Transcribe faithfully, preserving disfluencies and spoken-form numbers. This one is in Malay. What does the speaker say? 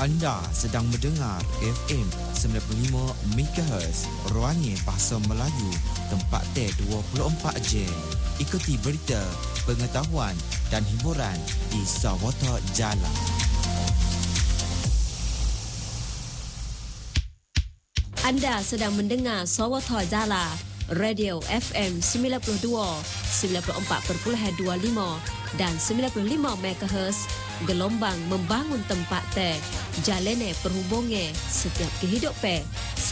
Anda sedang mendengar F M sembilan puluh lima megahertz Ruangnya Bahasa Melayu, tempat T dua puluh empat jam. Ikuti berita, pengetahuan dan hiburan di Sawata Jalan. Anda sedang mendengar Sawata Jala, Radio F M sembilan puluh dua, sembilan puluh empat perpuluhan dua lima dan sembilan puluh lima megahertz, gelombang membangun tempat teh, jalene perhubungan setiap kehidupan.